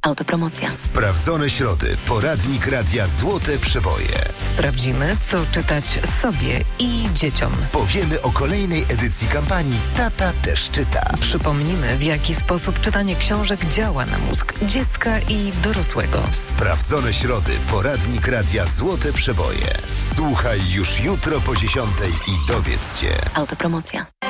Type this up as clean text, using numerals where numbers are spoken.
Autopromocja. Sprawdzone środy. Poradnik Radia Złote Przeboje. Sprawdzimy, co czytać sobie i dzieciom. Powiemy o kolejnej edycji kampanii Tata też czyta. Przypomnimy, w jaki sposób czytanie książek działa na mózg dziecka i dorosłego. Sprawdzone środy. Poradnik Radia Złote Przeboje. Słuchaj już jutro po 10:00 i dowiedz się. Autopromocja.